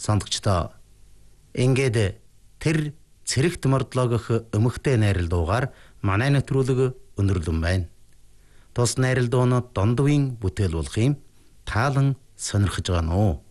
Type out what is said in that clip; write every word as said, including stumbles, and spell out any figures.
сондогчдоо. Ингээд тэр цэрэгт мордлогох өмгтэй найралдуугаар манай нэвтрүүлэг өндөрлөн байна. Тус найралдуунууд Дондовын бүтээл болох юм таалан сонирхож байгаа нөө.